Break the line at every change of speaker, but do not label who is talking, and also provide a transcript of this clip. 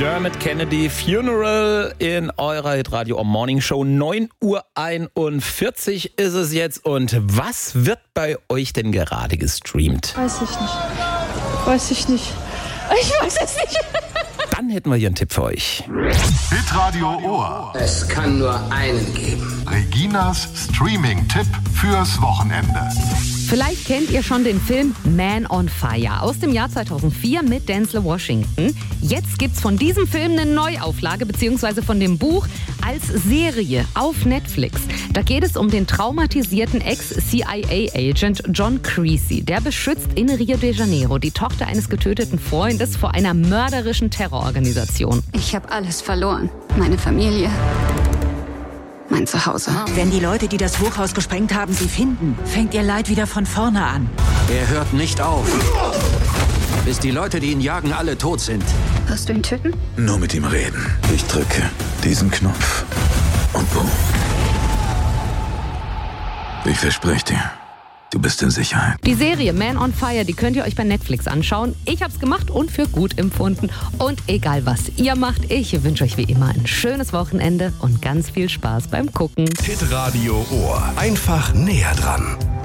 Dermot Kennedy, Funeral in eurer Hitradio Morning Show. 9:41 Uhr ist es jetzt. Und was wird bei euch denn gerade gestreamt?
Weiß ich nicht. Ich weiß es nicht.
Dann hätten wir hier einen Tipp für euch.
Hitradio Ohr.
Es kann nur einen geben.
Reginas Streaming-Tipp fürs Wochenende.
Vielleicht kennt ihr schon den Film Man on Fire aus dem Jahr 2004 mit Denzel Washington. Jetzt gibt's von diesem Film eine Neuauflage bzw. von dem Buch als Serie auf Netflix. Da geht es um den traumatisierten Ex-CIA-Agent John Creasy. Der beschützt in Rio de Janeiro die Tochter eines getöteten Freundes vor einer mörderischen Terrororganisation.
Ich habe alles verloren. Meine Familie. Mein Zuhause.
Wenn die Leute, die das Hochhaus gesprengt haben, sie finden, fängt ihr Leid wieder von vorne an.
Er hört nicht auf, bis die Leute, die ihn jagen, alle tot sind.
Wirst du ihn töten?
Nur mit ihm reden. Ich drücke diesen Knopf und boom. Ich verspreche dir, du bist in Sicherheit.
Die Serie Man on Fire, die könnt ihr euch bei Netflix anschauen. Ich hab's gemacht und für gut empfunden. Und egal was ihr macht, ich wünsche euch wie immer ein schönes Wochenende und ganz viel Spaß beim Gucken.
Hitradio Ohr. Einfach näher dran.